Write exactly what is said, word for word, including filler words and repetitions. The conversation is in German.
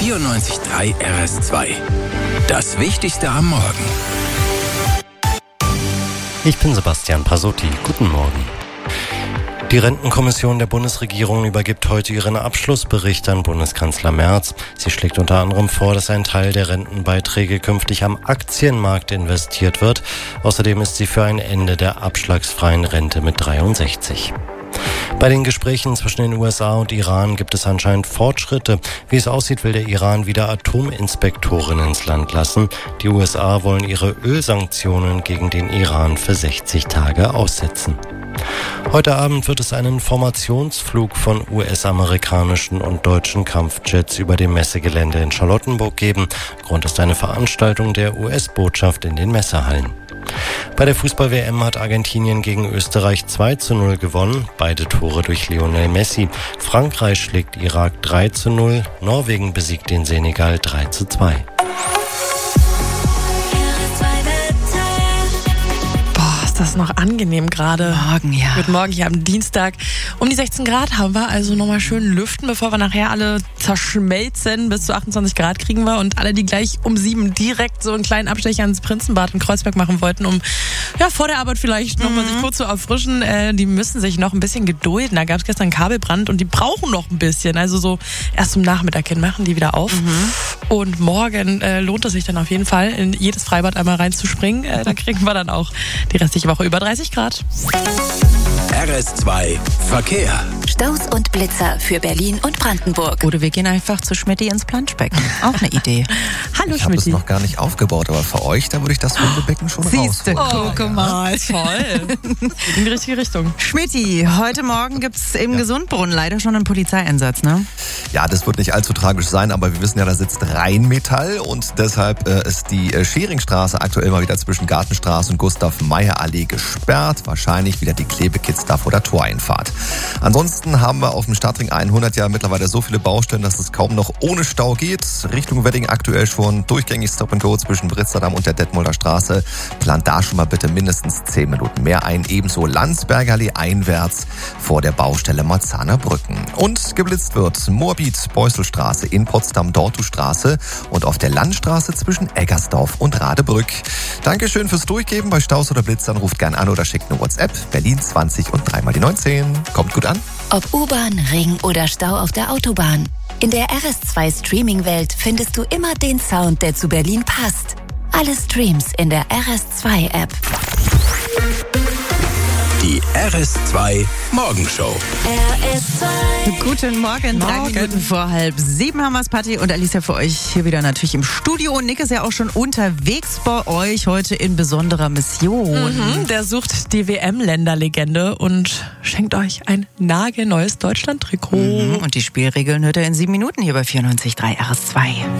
vierundneunzig Komma drei R S zwei. Das Wichtigste am Morgen. Ich bin Sebastian Pasotti. Guten Morgen. Die Rentenkommission der Bundesregierung übergibt heute ihren Abschlussbericht an Bundeskanzler Merz. Sie schlägt unter anderem vor, dass ein Teil der Rentenbeiträge künftig am Aktienmarkt investiert wird. Außerdem ist sie für ein Ende der abschlagsfreien Rente mit dreiundsechzig. Bei den Gesprächen zwischen den U S A und Iran gibt es anscheinend Fortschritte. Wie es aussieht, will der Iran wieder Atominspektoren ins Land lassen. Die U S A wollen ihre Ölsanktionen gegen den Iran für sechzig Tage aussetzen. Heute Abend wird es einen Formationsflug von U S-amerikanischen und deutschen Kampfjets über dem Messegelände in Charlottenburg geben. Grund ist eine Veranstaltung der U S-Botschaft in den Messehallen. Bei der Fußball-W M hat Argentinien gegen Österreich zwei zu null gewonnen, beide Tore durch Lionel Messi. Frankreich schlägt Irak drei zu null, Norwegen besiegt den Senegal drei zu zwei. Das ist noch angenehm gerade. Morgen, ja. Guten Morgen hier am Dienstag. Um die sechzehn Grad haben wir, also nochmal schön lüften, bevor wir nachher alle zerschmelzen. Bis zu achtundzwanzig Grad kriegen wir und alle, die gleich um sieben direkt so einen kleinen Abstecher ins Prinzenbad in Kreuzberg machen wollten, um ja vor der Arbeit vielleicht nochmal mhm. sich kurz zu erfrischen, äh, die müssen sich noch ein bisschen gedulden. Da gab es gestern einen Kabelbrand und die brauchen noch ein bisschen. Also so erst zum Nachmittag hin machen die wieder auf. Mhm. Und morgen äh, lohnt es sich dann auf jeden Fall, in jedes Freibad einmal reinzuspringen. Äh, da kriegen wir dann auch die restliche Woche über dreißig Grad. R S zwei Verkehr. Staus und Blitzer für Berlin und Brandenburg. Oder wir gehen einfach zu Schmidti ins Planschbecken. Auch eine Idee. Hallo Ich habe es Schmidti. noch gar nicht aufgebaut, aber für euch, da würde ich das Hundebecken schon Siehste, rausholen. guck mal. Toll. Geht in die richtige Richtung. Schmidti, heute Morgen gibt's im ja. Gesundbrunnen leider schon einen Polizeieinsatz, ne? Ja, das wird nicht allzu tragisch sein, aber wir wissen ja, da sitzt Rheinmetall und deshalb äh, ist die äh, Scheringstraße aktuell mal wieder zwischen Gartenstraße und Gustav-Meyer-Allee gesperrt. Wahrscheinlich wieder die Klebekids da vor der Toreinfahrt. Ansonsten haben wir auf dem Stadtring hundert ja mittlerweile so viele Baustellen, dass es kaum noch ohne Stau geht. Richtung Wedding aktuell schon durchgängig Stop and Go zwischen Britzerdamm und der Detmolder Straße. Plant da schon mal bitte mindestens zehn Minuten mehr ein. Ebenso Landsberger Allee einwärts vor der Baustelle Marzahner Brücken. Und geblitzt wird Moabit, Beusselstraße in Potsdam, Dortustraße und auf der Landstraße zwischen Eggersdorf und Radebrück. Dankeschön fürs Durchgeben. Bei Staus oder Blitzern ruft gern an oder schickt eine WhatsApp. Berlin zwanzig und dreimal die neunzehn. Kommt gut an. Ob U-Bahn, Ring oder Stau auf der Autobahn. In der R S zwei Streaming-Welt findest du immer den Sound, der zu Berlin passt. Alle Streams in der R S zwei App. Die R S zwei Morgenshow. R S zwei. Guten Morgen, Morgen. drei Minuten vor halb sieben haben wir's, Patti und Alicia für euch hier wieder natürlich im Studio. Und Nick ist ja auch schon unterwegs bei euch heute in besonderer Mission. Mhm, der sucht die W M-Länderlegende und schenkt euch ein nagelneues Deutschland-Trikot. Mhm, und die Spielregeln hört er in sieben Minuten hier bei vierundneunzig Komma drei R S zwei.